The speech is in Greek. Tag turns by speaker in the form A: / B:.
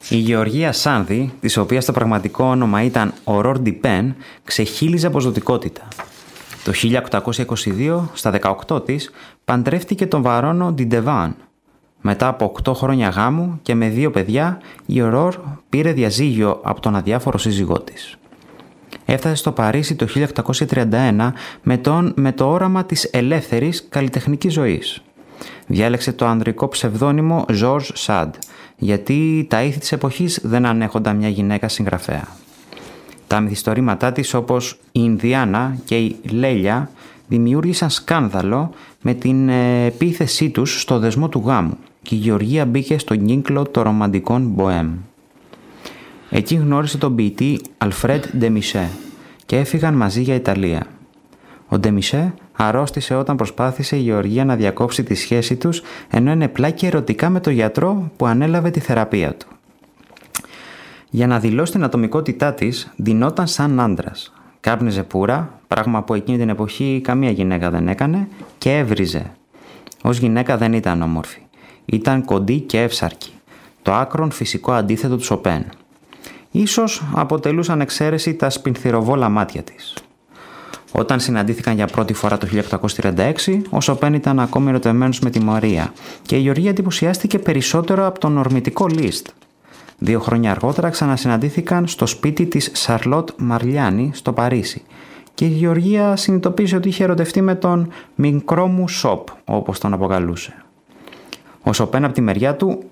A: Η Γεωργία Σάνδη, της οποίας το πραγματικό όνομα ήταν Aurore Dupin, ξεχύλιζε από ζωτικότητα. Το 1822, στα 18 της, παντρεύτηκε τον βαρόνο Dindevant. Μετά από 8 χρόνια γάμου και με 2 παιδιά, η Aurore πήρε διαζύγιο από τον αδιάφορο σύζυγό της. Έφτασε στο Παρίσι το 1831 με το όραμα της ελεύθερης καλλιτεχνικής ζωής. Διάλεξε το ανδρικό ψευδόνυμο Georges Sand, γιατί τα ήθη της εποχής δεν ανέχονταν μια γυναίκα συγγραφέα. Τα μυθιστορήματά της, όπως η Ινδιάνα και η Λέλια, δημιούργησαν σκάνδαλο με την επίθεσή τους στο δεσμό του γάμου και η Γεωργία μπήκε στον κύκλο των ρομαντικών μποέμ. Εκεί γνώρισε τον ποιητή Alfred de Musset και έφυγαν μαζί για Ιταλία. Ο de Musset αρρώστησε όταν προσπάθησε η Γεωργία να διακόψει τη σχέση τους, ενώ ενεπλάκη ερωτικά με τον γιατρό που ανέλαβε τη θεραπεία του. Για να δηλώσει την ατομικότητά της, ντυνόταν σαν άντρας. Κάπνιζε πουρα, πράγμα που εκείνη την εποχή καμία γυναίκα δεν έκανε, και έβριζε. Ως γυναίκα δεν ήταν όμορφη. Ήταν κοντή και εύσαρκη. Το άκρον φυσικό αντίθετο του Σοπέν. Ίσως αποτελούσαν εξαίρεση τα σπινθυροβόλα μάτια της. Όταν συναντήθηκαν για πρώτη φορά το 1836, ο Σοπέν ήταν ακόμη ερωτευμένος με τη Μαρία και η Γεωργία εντυπωσιάστηκε περισσότερο από τον ορμητικό Λίστ. 2 χρόνια αργότερα ξανασυναντήθηκαν στο σπίτι της Σαρλότ Μαρλιάνη στο Παρίσι και η Γεωργία συνειδητοποίησε ότι είχε ερωτευτεί με τον μικρό μου Σοπ, όπως τον αποκαλούσε. Ο Σοπέν από τη μεριά του